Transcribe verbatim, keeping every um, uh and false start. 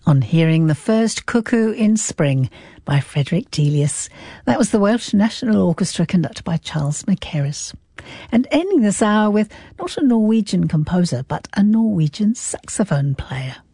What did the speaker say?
on Hearing the First Cuckoo in Spring by Frederick Delius. That was the Welsh National Orchestra conducted by Charles Mackerras. And ending this hour with not a Norwegian composer but a Norwegian saxophone player.